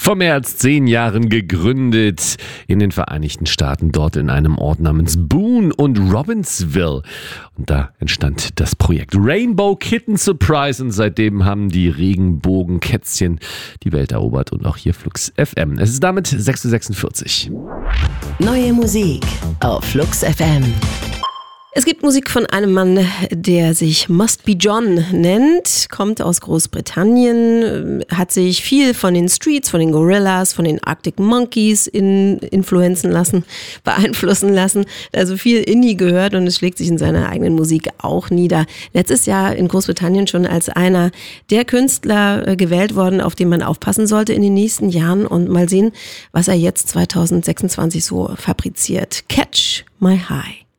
Vor mehr als 10 Jahren gegründet in den Vereinigten Staaten, dort in einem Ort namens Boone und Robbinsville. Und da entstand das Projekt Rainbow Kitten Surprise und seitdem haben die Regenbogenkätzchen die Welt erobert und auch hier Flux FM. Es ist damit 6:46 Uhr. Neue Musik auf Flux FM. Es gibt Musik von einem Mann, der sich Must Be John nennt, kommt aus Großbritannien, hat sich viel von den Streets, von den Gorillaz, von den Arctic Monkeys beeinflussen lassen, also viel Indie gehört und es schlägt sich in seiner eigenen Musik auch nieder. Letztes Jahr in Großbritannien schon als einer der Künstler gewählt worden, auf den man aufpassen sollte in den nächsten Jahren und mal sehen, was er jetzt 2026 so fabriziert. Catch My High.